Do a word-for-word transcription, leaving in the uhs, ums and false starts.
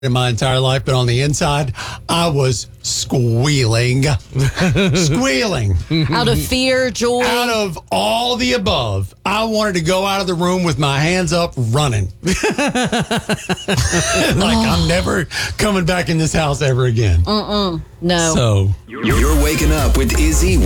in my entire life, but on the inside, I was squealing. Squealing. Out of fear, joy. Out of all the above, I wanted to go out of the room with my hands up running. Like I'm never coming back in this house ever again. Mm-mm. No. So You're waking up with Izzy,